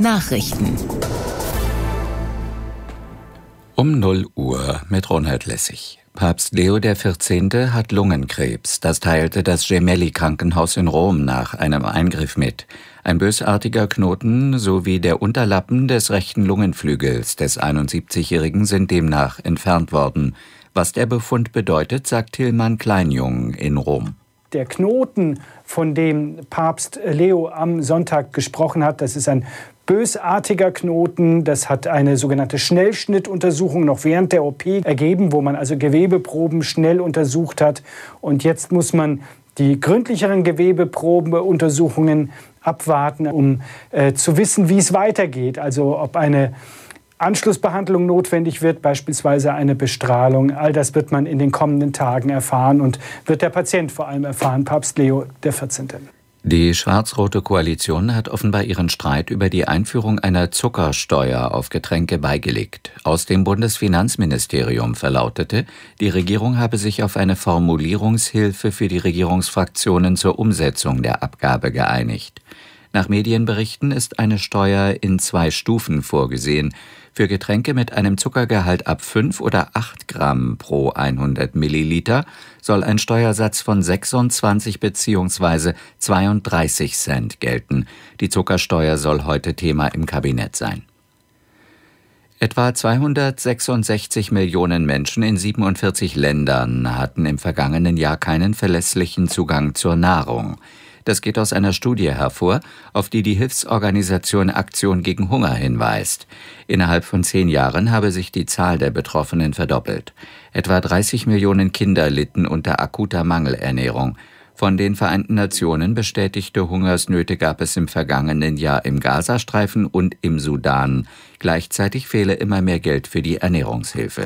Nachrichten. Um 0 Uhr mit Ronald Lessig. Papst Leo XIV. Hat Lungenkrebs. Das teilte das Gemelli-Krankenhaus in Rom nach einem Eingriff mit. Ein bösartiger Knoten sowie der Unterlappen des rechten Lungenflügels des 71-Jährigen sind demnach entfernt worden. Was der Befund bedeutet, sagt Tilman Kleinjung in Rom. Der Knoten, von dem Papst Leo am Sonntag gesprochen hat, das ist ein bösartiger Knoten. Das hat eine sogenannte Schnellschnittuntersuchung noch während der OP ergeben, wo man also Gewebeproben schnell untersucht hat. Und jetzt muss man die gründlicheren Gewebeprobenuntersuchungen abwarten, um zu wissen, wie es weitergeht. Also ob eine Anschlussbehandlung notwendig wird, beispielsweise eine Bestrahlung. All das wird man in den kommenden Tagen erfahren und wird der Patient vor allem erfahren, Papst Leo XIV. Die schwarz-rote Koalition hat offenbar ihren Streit über die Einführung einer Zuckersteuer auf Getränke beigelegt. Aus dem Bundesfinanzministerium verlautete, die Regierung habe sich auf eine Formulierungshilfe für die Regierungsfraktionen zur Umsetzung der Abgabe geeinigt. Nach Medienberichten ist eine Steuer in 2 Stufen vorgesehen. Für Getränke mit einem Zuckergehalt ab 5 oder 8 Gramm pro 100 Milliliter soll ein Steuersatz von 26 bzw. 32 Cent gelten. Die Zuckersteuer soll heute Thema im Kabinett sein. Etwa 266 Millionen Menschen in 47 Ländern hatten im vergangenen Jahr keinen verlässlichen Zugang zur Nahrung. Das geht aus einer Studie hervor, auf die die Hilfsorganisation Aktion gegen Hunger hinweist. Innerhalb von 10 Jahren habe sich die Zahl der Betroffenen verdoppelt. Etwa 30 Millionen Kinder litten unter akuter Mangelernährung. Von den Vereinten Nationen bestätigte Hungersnöte gab es im vergangenen Jahr im Gazastreifen und im Sudan. Gleichzeitig fehle immer mehr Geld für die Ernährungshilfe.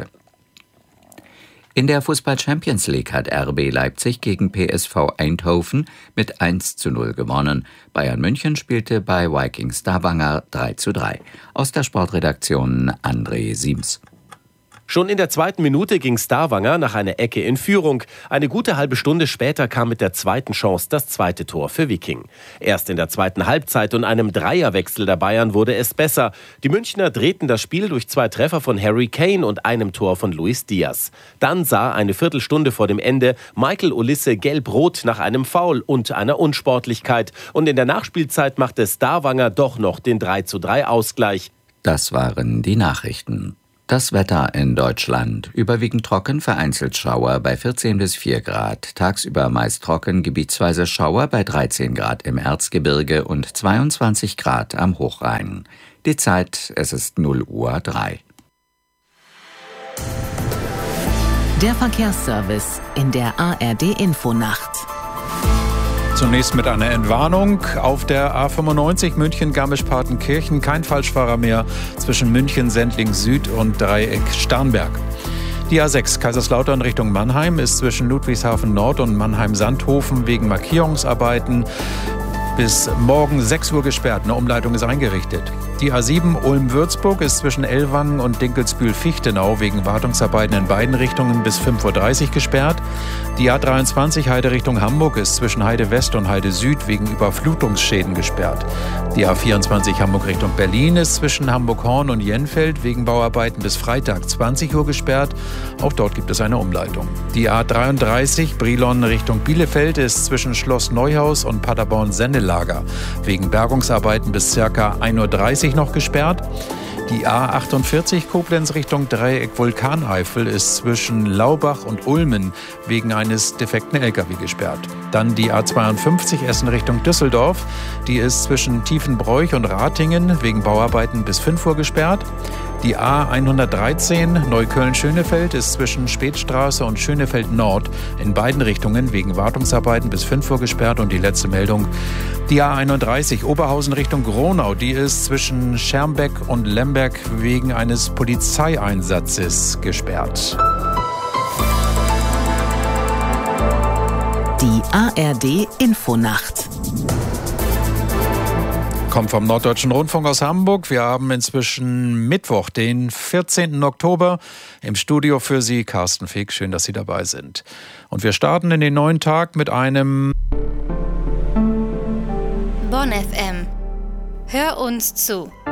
In der Fußball-Champions League hat RB Leipzig gegen PSV Eindhoven mit 1:0 gewonnen. Bayern München spielte bei Viking Stavanger 3:3. Aus der Sportredaktion André Siems. Schon in der 2. Minute ging Stavanger nach einer Ecke in Führung. Eine gute halbe Stunde später kam mit der zweiten Chance das 2. Tor für Viking. Erst in der 2. Halbzeit und einem Dreierwechsel der Bayern wurde es besser. Die Münchner drehten das Spiel durch 2 Treffer von Harry Kane und einem Tor von Luis Diaz. Dann sah eine Viertelstunde vor dem Ende Michael Olise gelb-rot nach einem Foul und einer Unsportlichkeit. Und in der Nachspielzeit machte Stavanger doch noch den 3:3 Ausgleich. Das waren die Nachrichten. Das Wetter in Deutschland. Überwiegend trocken, vereinzelt Schauer bei 14 bis 4 Grad. Tagsüber meist trocken, gebietsweise Schauer bei 13 Grad im Erzgebirge und 22 Grad am Hochrhein. Die Zeit, es ist 0:03. Der Verkehrsservice in der ARD-Infonacht. Zunächst mit einer Entwarnung. Auf der A95 München-Garmisch-Partenkirchen kein Falschfahrer mehr zwischen München, Sendling Süd und Dreieck Starnberg. Die A6 Kaiserslautern Richtung Mannheim ist zwischen Ludwigshafen Nord und Mannheim-Sandhofen wegen Markierungsarbeiten bis morgen 6 Uhr gesperrt. Eine Umleitung ist eingerichtet. Die A7 Ulm-Würzburg ist zwischen Ellwangen und Dinkelsbühl-Fichtenau wegen Wartungsarbeiten in beiden Richtungen bis 5:30 Uhr gesperrt. Die A23 Heide Richtung Hamburg ist zwischen Heide West und Heide Süd wegen Überflutungsschäden gesperrt. Die A24 Hamburg Richtung Berlin ist zwischen Hamburg-Horn und Jenfeld wegen Bauarbeiten bis Freitag 20 Uhr gesperrt. Auch dort gibt es eine Umleitung. Die A33 Brilon Richtung Bielefeld ist zwischen Schloss Neuhaus und Paderborn-Sendelager wegen Bergungsarbeiten bis ca. 1:30 Uhr noch gesperrt. Die A48 Koblenz Richtung Dreieck Vulkaneifel ist zwischen Laubach und Ulmen wegen eines defekten LKW gesperrt. Dann die A52 Essen Richtung Düsseldorf. Die ist zwischen Tiefenbroich und Ratingen wegen Bauarbeiten bis 5 Uhr gesperrt. Die A113 Neukölln-Schönefeld ist zwischen Spätstraße und Schönefeld Nord in beiden Richtungen wegen Wartungsarbeiten bis 5 Uhr gesperrt. Und die letzte Meldung, die A31 Oberhausen Richtung Gronau, die ist zwischen Schermbeck und Lemberg wegen eines Polizeieinsatzes gesperrt. Die ARD-Infonacht. Kommt vom Norddeutschen Rundfunk aus Hamburg. Wir haben inzwischen Mittwoch, den 14. Oktober. Im Studio für Sie Carsten Feg. Schön, dass Sie dabei sind. Und wir starten in den neuen Tag mit einem Bonn FM. Hör uns zu.